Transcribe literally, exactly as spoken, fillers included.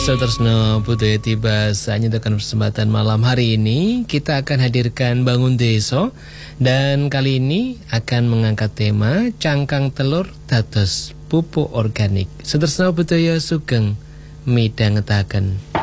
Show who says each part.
Speaker 1: Sutresno budaya tiba saatnya tekan kesempatan malam hari ini kita akan hadirkan Bangun Desa, dan kali ini akan mengangkat tema cangkang telur dados pupuk organik. Sutresno budaya sugeng midhangetaken.